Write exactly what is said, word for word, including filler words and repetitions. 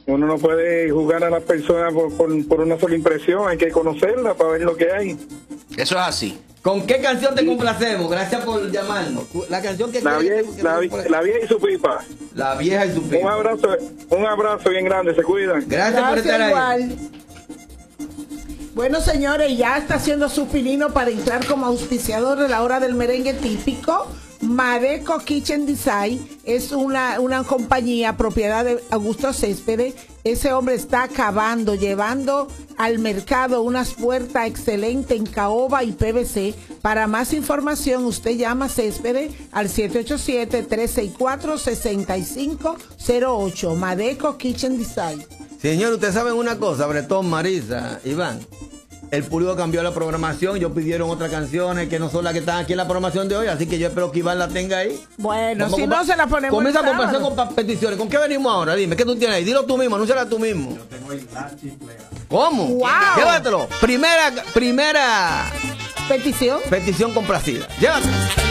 Uno no puede juzgar a las personas por, por, por una sola impresión, hay que conocerla para ver lo que hay. Eso es así. ¿Con qué canción te complacemos? Gracias por llamarnos. La canción que La, vie que la, la vieja y su pipa. La vieja y su pipa. Un abrazo, un abrazo bien grande, se cuidan. Gracias, Gracias por estar igual. ahí. Bueno, señores, ya está haciendo su pilino para entrar como auspiciador de la hora del merengue típico. Madeco Kitchen Design es una, una compañía propiedad de Augusto Céspedes. Ese hombre está acabando, llevando al mercado unas puertas excelentes en caoba y P V C. Para más información, usted llama a Céspedes al siete ocho siete, tres seis cuatro, seis cinco cero ocho. Madeco Kitchen Design. Señor, ustedes saben una cosa, Bretón, Marisa, Iván. El público cambió la programación, ellos pidieron otras canciones que no son las que están aquí en la programación de hoy, así que yo espero que Iván la tenga ahí. Bueno, Vamos si con, no se la ponemos. Comienza a conversar con peticiones. ¿Con qué venimos ahora? Dime, ¿qué tú tienes ahí? Dilo tú mismo, anúnciala tú mismo. Yo tengo ahí la chiflera. ¿Cómo? Wow. Llévatelo. Primera, primera petición. Petición complacida. Llévatelo.